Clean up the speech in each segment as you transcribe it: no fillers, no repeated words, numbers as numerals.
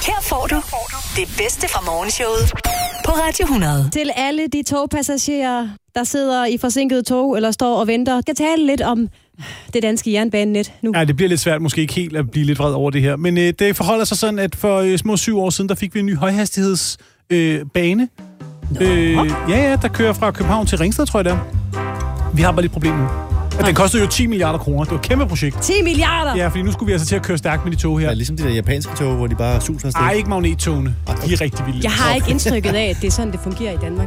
Her får du det bedste fra morgenshowet på Radio 100. Til alle de togpassagerer, der sidder i forsinket tog eller står og venter, skal tale lidt om det danske jernbanenet nu. Ja, det bliver lidt svært måske ikke helt at blive lidt vred over det her. Men det forholder sig sådan, at for små 7 år siden, der fik vi en ny højhastighedsbane. Der kører fra København til Ringsted, tror jeg det er. Vi har bare lidt problem nu. Den kostede jo 10 milliarder kroner. Det var et kæmpe projekt. 10 milliarder? Ja, fordi nu skulle vi altså til at køre stærkt med de tog her. Ja, ligesom de der japanske tog, hvor de bare suser afsted. Nej, ikke magnettogene. De er rigtig vilde. Jeg har ikke indtrykket af, at det er sådan, det fungerer i Danmark.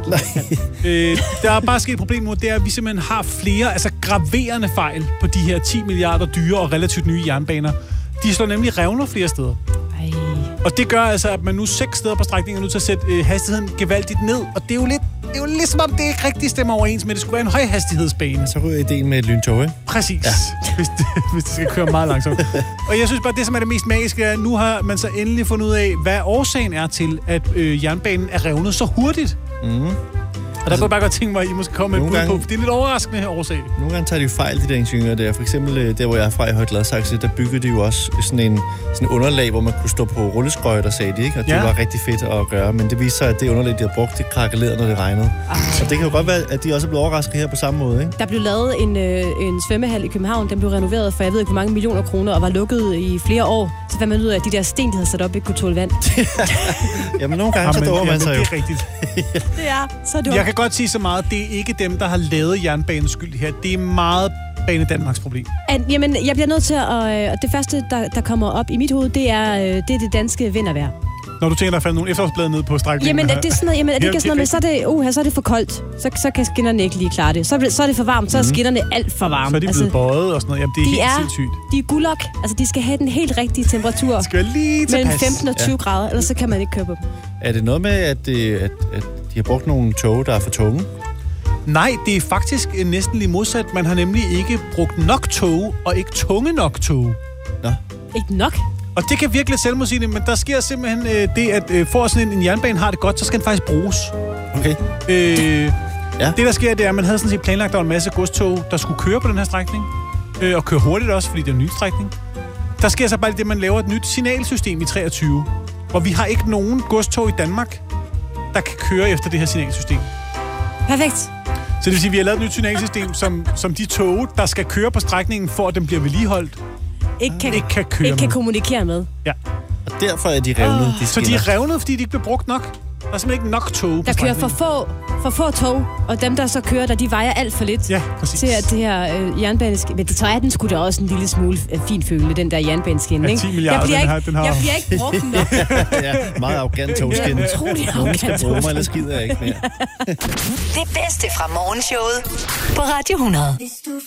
Der er bare sket et problem nu, det er, at vi simpelthen har flere, graverende fejl på de her 10 milliarder dyre og relativt nye jernbaner. De slår nemlig revner flere steder. Ej. Og det gør altså, at man nu 6 steder på strækningen er nødt til at sætte hastigheden gevaldigt ned. Og det er jo lidt som om, det ikke rigtig stemmer overens med, at det skulle være en højhastighedsbane. Så ryger ideen med et lyntog, ikke? Præcis. Ja. Hvis det skal køre meget langsomt. Og jeg synes bare, det som er det mest magiske er, at nu har man så endelig fundet ud af, hvad årsagen er til, at jernbanen er revnet så hurtigt. Mm. Og der kunne jeg bare godt tænke mig, at I måske komme med et bud på, for det er lidt overraskende årsag. Nogle gange tager de jo fejl, de der ingeniører der. For eksempel der, hvor jeg er fra i Højgladsaxe, der byggede de jo også sådan en underlag, hvor man kunne stå på rulleskøjter, sagde de, ikke? Og det var rigtig fedt at gøre. Men det viser sig, at det underlag, de har brugt, det krakkelerede, når det regnede. Og det kan jo godt være, at de også er blevet overrasket her på samme måde, ikke? Der blev lavet en svømmehal i København. Den blev renoveret for jeg ved ikke, hvor mange millioner kroner, og var lukket i flere år. Så fandt man ud af, at de der sten, de havde sat op, ikke kunne tåle vand. Jamen nogle gange, så dår man sig jo. Det er rigtigt. Det er så dumt. Jeg kan godt sige så meget, det er ikke dem, der har lavet jernbanens skyld her. Det er meget Bane Danmarks problem. Jamen, jeg bliver nødt til at... Det første, der kommer op i mit hoved, det er det danske vintervejr. Når du tænker, der falder nogle efterårsblade ned på strækningen. Jamen, det er sådan noget, er det ikke sådan noget med, så er det for koldt. Så kan skinnerne ikke lige klare det. Så er det for varmt, så er skinnerne alt for varme. Så er de blevet bøjet og sådan noget. Jamen, det er helt sindssygt. De er guldlok. Altså, de skal have den helt rigtige temperatur. Skal lige tilpas. Mellem 15 og 20 grader, ellers så kan man ikke køre på dem. Er det noget med, at de har brugt nogle tog, der er for tunge? Nej, det er faktisk næsten lige modsat. Man har nemlig ikke brugt nok tog, og ikke tunge nok tog. Nå. Ikke nok? Og det kan virkelig selvmodsigende, men der sker simpelthen det, at for sådan en jernbane har det godt, så skal den faktisk bruges. Okay. Det, der sker, det er, at man havde sådan set planlagt, der var en masse godstog, der skulle køre på den her strækning. Og køre hurtigt også, fordi det er en ny strækning. Der sker så bare det, at man laver et nyt signalsystem i 23. Og vi har ikke nogen godstog i Danmark, der kan køre efter det her signalsystem. Perfekt. Så det vil sige, at vi har lavet et nyt signalsystem, som de tog, der skal køre på strækningen, for at den bliver vedligeholdt, ikke kan kommunikere med. Ja. Og derfor er de revnet. Så de er revnet, fordi de ikke bliver brugt nok? Der er simpelthen ikke nok tog. Der kører for få tog, og dem, der så kører der, de vejer alt for lidt. Ja, præcis. Til at det her jernbane... Men det tror jeg, den skulle da også en lille smule fin føle, den der jernbaneskinne, ikke? 10 milliarder, den har... Jeg bliver ikke brugt nok. Ja, meget arrogant togskinne. Ja, utrolig arrogant togskinne. Nogen skal eller skider jeg ikke mere. Det bedste fra morgenshowet på Radio 100.